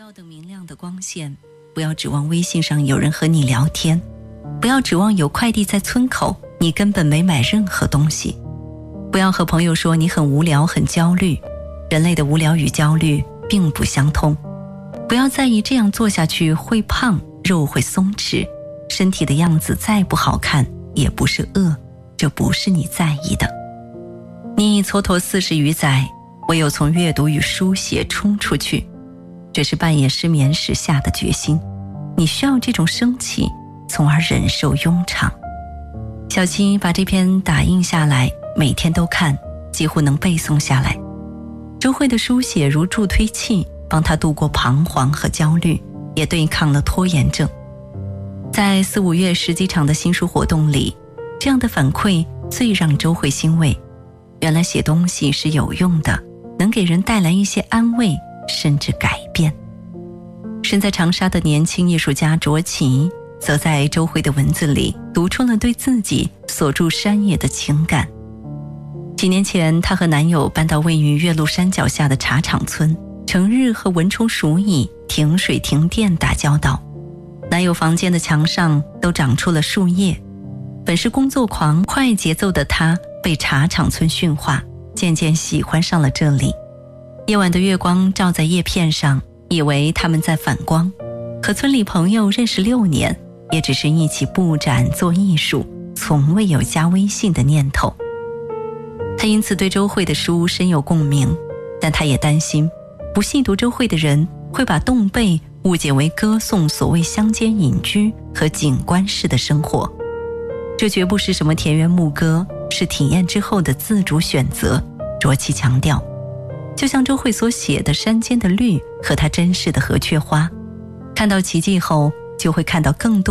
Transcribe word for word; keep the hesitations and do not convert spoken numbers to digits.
要等明亮的光线，不要指望微信上有人和你聊天，不要指望有快递在村口，你根本没买任何东西。不要和朋友说你很无聊很焦虑，人类的无聊与焦虑并不相通。不要在意这样做下去会胖，肉会松弛，身体的样子再不好看也不是恶，这不是你在意的。你已蹉跎四十余载，唯有从阅读与书写冲出去，这是半夜失眠时下的决心。你需要这种生气，从而忍受庸常。小七把这篇打印下来，每天都看，几乎能背诵下来。周慧的书写如助推器，帮他度过彷徨和焦虑，也对抗了拖延症。在四五月十几场的新书活动里，这样的反馈最让周慧欣慰。原来写东西是有用的，能给人带来一些安慰，甚至改变。身在长沙的年轻艺术家卓奇，则在周慧的文字里读出了对自己所住山野的情感。几年前，她和男友搬到位于岳麓山脚下的茶厂村，成日和蚊虫鼠蚁、停水停电打交道。男友房间的墙上都长出了树叶。本是工作狂、快节奏的她，被茶厂村驯化，渐渐喜欢上了这里。夜晚的月光照在叶片上，以为他们在反光。和村里朋友认识六年，也只是一起布展做艺术，从未有加微信的念头。他因此对周慧的书深有共鸣，但他也担心不细读周慧的人会把洞背误解为歌颂所谓乡间隐居和景观式的生活。这绝不是什么田园牧歌，是体验之后的自主选择。卓奇强调，就像周慧所写的山间的绿和她珍视的河雀花，看到奇迹后就会看到更多